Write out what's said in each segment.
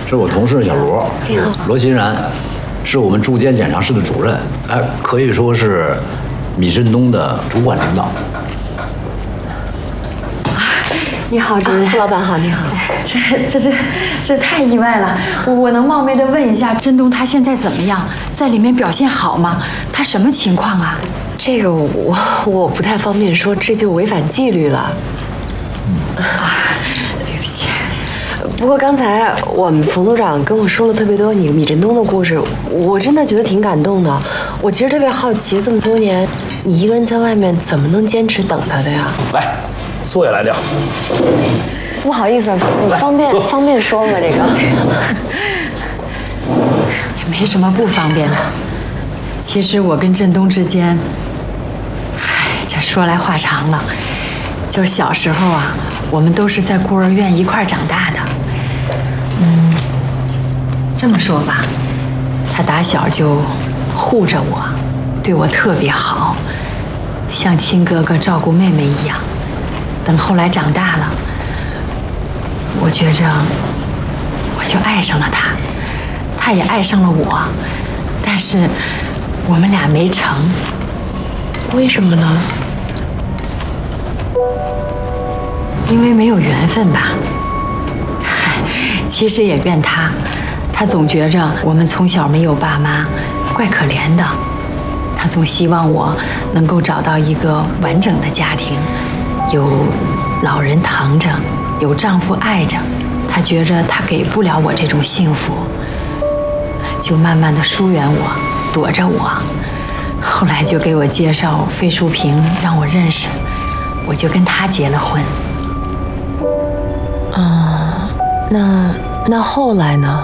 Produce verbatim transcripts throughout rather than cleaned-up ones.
是我同事小罗，罗欣然，是我们住监检查室的主任，哎，可以说是米振东的主管领导。 你好，主任。 傅老板好，你好。 这这这这太意外了！我能冒昧的问一下，振东他现在怎么样？在里面表现好吗？他什么情况啊？ 这个我我不太方便说，这就违反纪律了。 嗯啊，对不起。 不过刚才我们冯组长跟我说了特别多你米振东的故事，我真的觉得挺感动的。我其实特别好奇，这么多年你一个人在外面怎么能坚持等他的呀？ 来，坐下来聊。 不好意思，你方便方便说吗？这个也没什么不方便的。其实我跟振东之间，唉，这说来话长了。就是小时候啊，我们都是在孤儿院一块长大的。嗯，这么说吧，他打小就护着我，对我特别好，像亲哥哥照顾妹妹一样。等后来长大了，我觉着我就爱上了他，他也爱上了我，但是我们俩没成。 为什么呢？ 因为没有缘分吧。嗨，其实也怨他，他总觉着我们从小没有爸妈，怪可怜的。他总希望我能够找到一个完整的家庭，有老人疼着，有丈夫爱着。他觉着他给不了我这种幸福，就慢慢的疏远我，躲着我。后来就给我介绍费淑萍，让我认识，我就跟他结了婚。 啊，那那后来呢？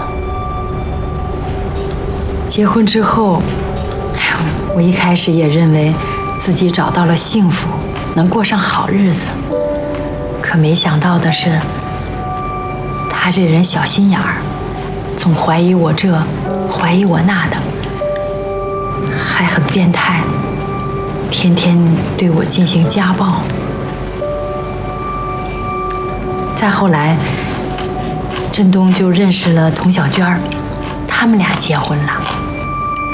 结婚之后，哎呦，我一开始也认为自己找到了幸福，能过上好日子。可没想到的是，他这人小心眼儿，总怀疑我这，怀疑我那的，还很变态，天天对我进行家暴。再后来，振东就认识了童小娟儿，他们俩结婚了。